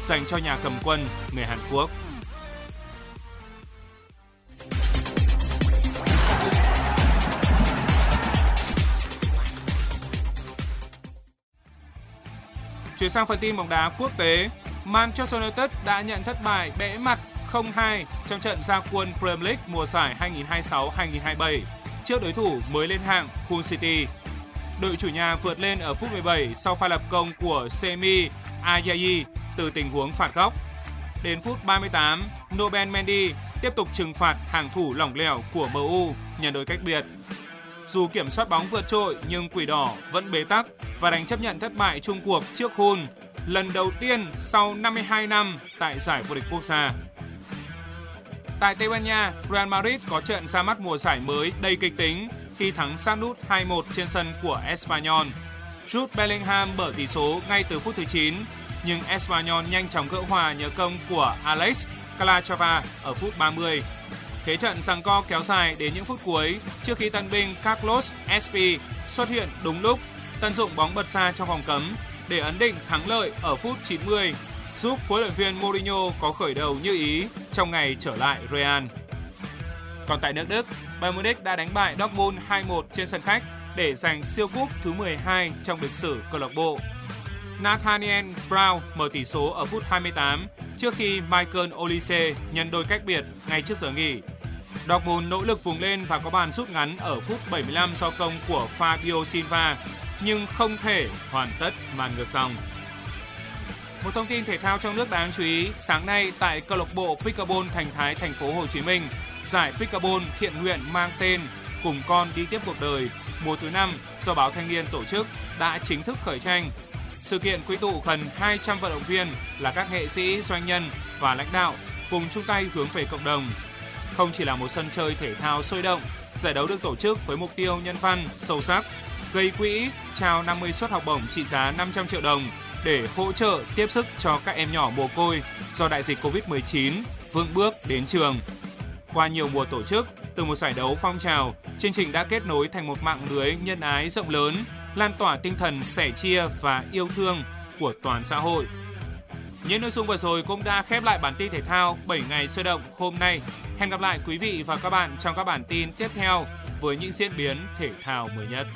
dành cho nhà cầm quân người Hàn Quốc. Chuyển sang phần tin bóng đá quốc tế, Manchester United đã nhận thất bại bẽ mặt 0-2 trong trận ra quân Premier League mùa giải 2026-2027 trước đối thủ mới lên hạng Hull City. Đội chủ nhà vượt lên ở phút 17 sau pha lập công của Semi Ajayi từ tình huống phạt góc. Đến phút 38, Nobel Mendy tiếp tục trừng phạt hàng thủ lỏng lẻo của MU nhân đôi cách biệt. Dù kiểm soát bóng vượt trội nhưng Quỷ Đỏ vẫn bế tắc và đành chấp nhận thất bại chung cuộc trước Hull lần đầu tiên sau 52 năm tại giải vô địch quốc gia. Tại Tây Ban Nha, Real Madrid có trận ra mắt mùa giải mới đầy kịch tính khi thắng Sanut 2-1 trên sân của Espanyol. Jude Bellingham mở tỷ số ngay từ phút thứ 9, nhưng Espanyol nhanh chóng gỡ hòa nhờ công của Alex Calatrava ở phút 30. Thế trận giằng co kéo dài đến những phút cuối trước khi tân binh Carlos Espi xuất hiện đúng lúc, tận dụng bóng bật xa trong vòng cấm để ấn định thắng lợi ở phút 90, giúp huấn luyện viên Mourinho có khởi đầu như ý trong ngày trở lại Real. Còn tại nước Đức, Bayern Munich đã đánh bại Dortmund 2-1 trên sân khách để giành siêu cúp thứ 12 trong lịch sử câu lạc bộ. Nathaniel Brown mở tỷ số ở phút 28 trước khi Michael Olise nhân đôi cách biệt ngay trước giờ nghỉ. Dortmund nỗ lực vùng lên và có bàn rút ngắn ở phút 75 do công của Fabio Silva, nhưng không thể hoàn tất màn ngược dòng. Một thông tin thể thao trong nước đáng chú ý, sáng nay tại câu lạc bộ Pickleball Thành Thái, thành phố Hồ Chí Minh, giải Pickleball thiện nguyện mang tên Cùng Con Đi Tiếp Cuộc Đời mùa thứ 5 do Báo Thanh niên tổ chức đã chính thức khởi tranh. Sự kiện quy tụ gần 200 vận động viên là các nghệ sĩ, doanh nhân và lãnh đạo cùng chung tay hướng về cộng đồng. Không chỉ là một sân chơi thể thao sôi động, giải đấu được tổ chức với mục tiêu nhân văn, sâu sắc, gây quỹ, trao 50 suất học bổng trị giá 500 triệu đồng để hỗ trợ tiếp sức cho các em nhỏ mồ côi do đại dịch Covid-19 vững bước đến trường. Qua nhiều mùa tổ chức, từ một giải đấu phong trào, chương trình đã kết nối thành một mạng lưới nhân ái rộng lớn, lan tỏa tinh thần sẻ chia và yêu thương của toàn xã hội. Những nội dung vừa rồi cũng đã khép lại bản tin thể thao 7 ngày sôi động hôm nay. Hẹn gặp lại quý vị và các bạn trong các bản tin tiếp theo với những diễn biến thể thao mới nhất.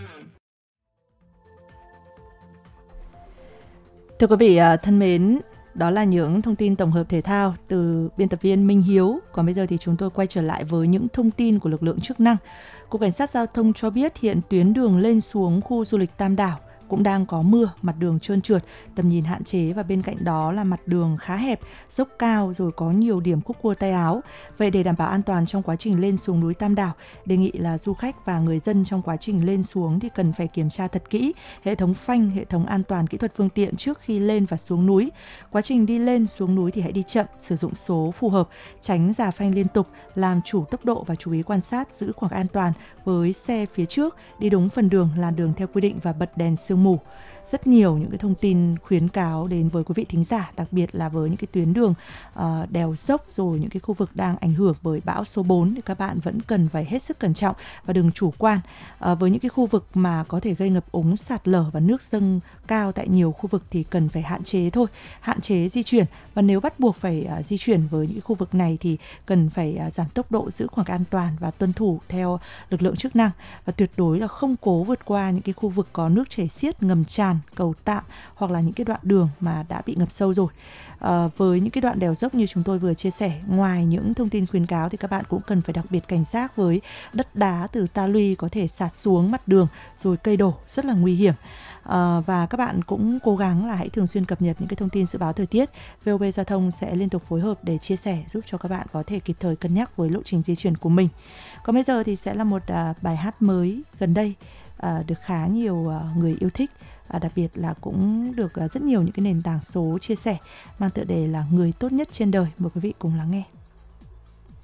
Thưa quý vị thân mến, đó là những thông tin tổng hợp thể thao từ biên tập viên Minh Hiếu. Còn bây giờ thì chúng tôi quay trở lại với những thông tin của lực lượng chức năng. Cục Cảnh sát Giao thông cho biết hiện tuyến đường lên xuống khu du lịch Tam Đảo cũng đang có mưa, mặt đường trơn trượt, tầm nhìn hạn chế và bên cạnh đó là mặt đường khá hẹp, dốc cao rồi có nhiều điểm khúc cua tay áo. Vậy để đảm bảo an toàn trong quá trình lên xuống núi Tam Đảo, đề nghị là du khách và người dân trong quá trình lên xuống thì cần phải kiểm tra thật kỹ hệ thống phanh, hệ thống an toàn kỹ thuật phương tiện trước khi lên và xuống núi. Quá trình đi lên xuống núi thì hãy đi chậm, sử dụng số phù hợp, tránh rà phanh liên tục, làm chủ tốc độ và chú ý quan sát, giữ khoảng an toàn với xe phía trước, đi đúng phần đường, làn đường theo quy định và bật đèn sương mù. Rất nhiều những cái thông tin khuyến cáo đến với quý vị thính giả, đặc biệt là với những cái tuyến đường đèo dốc rồi những cái khu vực đang ảnh hưởng bởi bão số 4 thì các bạn vẫn cần phải hết sức cẩn trọng và đừng chủ quan. Với những cái khu vực mà có thể gây ngập úng, sạt lở và nước dâng cao tại nhiều khu vực thì cần phải hạn chế thôi, hạn chế di chuyển, và nếu bắt buộc phải di chuyển với những khu vực này thì cần phải giảm tốc độ, giữ khoảng an toàn và tuân thủ theo lực lượng chức năng, và tuyệt đối là không cố vượt qua những cái khu vực có nước chảy xiết, ngầm tràn, cầu tạm hoặc là những cái đoạn đường mà đã bị ngập sâu rồi. Với những cái đoạn đèo dốc như chúng tôi vừa chia sẻ, ngoài những thông tin khuyến cáo thì các bạn cũng cần phải đặc biệt cảnh giác với đất đá từ ta luy có thể sạt xuống mặt đường, rồi cây đổ rất là nguy hiểm. Và các bạn cũng cố gắng là hãy thường xuyên cập nhật những cái thông tin dự báo thời tiết. VOV Giao thông sẽ liên tục phối hợp để chia sẻ, giúp cho các bạn có thể kịp thời cân nhắc với lộ trình di chuyển của mình. Còn bây giờ thì sẽ là một bài hát mới gần đây được khá nhiều người yêu thích, đặc biệt là cũng được rất nhiều những cái nền tảng số chia sẻ, mang tựa đề là Người Tốt Nhất Trên Đời. Mời quý vị cùng lắng nghe.